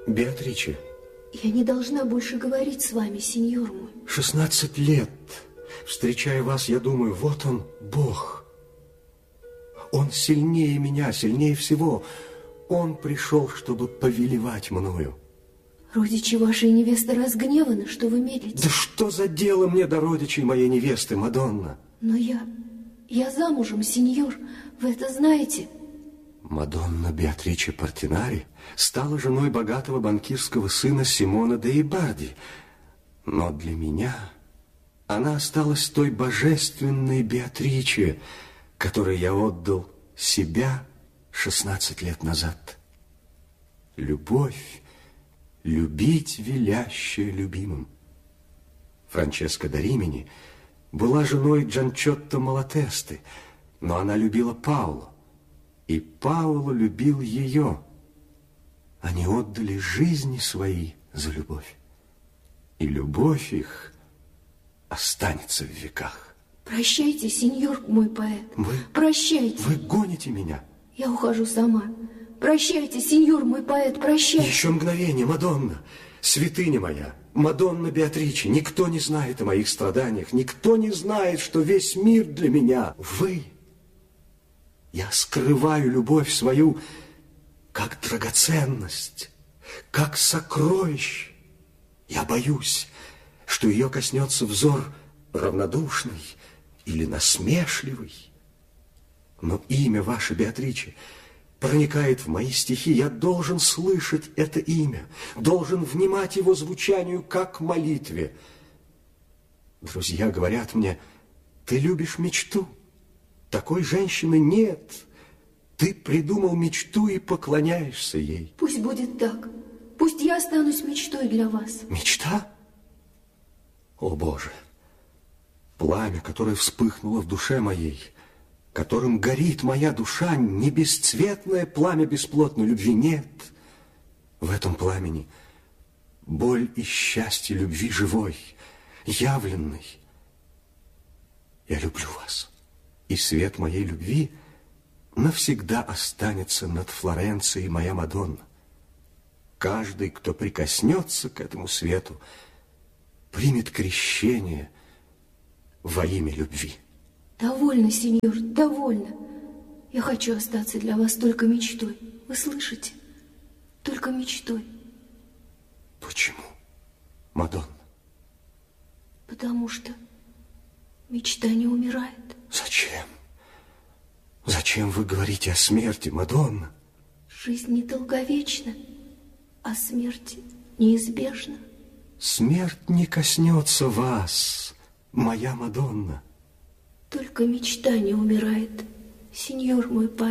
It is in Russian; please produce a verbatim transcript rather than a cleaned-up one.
Беатриче. Я не должна больше говорить с вами, сеньор мой. шестнадцать лет. Встречая вас, я думаю, вот он, Бог. Он сильнее меня, сильнее всего. Он пришел, чтобы повелевать мною. Родичи вашей невесты разгневаны, что вы медлите. Да что за дело мне до родичей моей невесты, Мадонна? Но я... я замужем, сеньор. Вы это знаете? Мадонна Беатриче Портинари стала женой богатого банкирского сына Симона де Ибарди. Но для меня она осталась той божественной Беатриче, которой я отдал себя шестнадцать лет назад. Любовь, любить велящая любимым. Франческа да Римини была женой Джанчотто Малатесты, но она любила Пауло, и Пауло любил ее. Они отдали жизни свои за любовь, и любовь их останется в веках. Прощайте, сеньор мой поэт. Вы, прощайте. Вы гоните меня. Я ухожу сама. Прощайте, сеньор мой поэт, прощайте. Еще мгновение, Мадонна, святыня моя, Мадонна Беатриче, никто не знает о моих страданиях, никто не знает, что весь мир для меня вы. Я скрываю любовь свою, как драгоценность, как сокровище. Я боюсь, что ее коснется взор равнодушный или насмешливый. Но имя ваше, Беатриче, проникает в мои стихи. Я должен слышать это имя, должен внимать его звучанию, как молитве. Друзья говорят мне: ты любишь мечту. Такой женщины нет. Ты придумал мечту и поклоняешься ей. Пусть будет так. Пусть я останусь мечтой для вас. Мечта? О, Боже! Пламя, которое вспыхнуло в душе моей, которым горит моя душа, не бесцветное пламя бесплотной любви, нет. В этом пламени боль и счастье любви живой, явленной. Я люблю вас, и свет моей любви навсегда останется над Флоренцией, моя Мадонна. Каждый, кто прикоснется к этому свету, примет крещение во имя любви. Довольно, сеньор, довольно. Я хочу остаться для вас только мечтой. Вы слышите? Только мечтой. Почему, Мадонна? Потому что мечта не умирает. Зачем? Зачем вы говорите о смерти, Мадонна? Жизнь недолговечна, а смерть неизбежна. Смерть не коснется вас, моя Мадонна. Только мечта не умирает, сеньор мой поэт.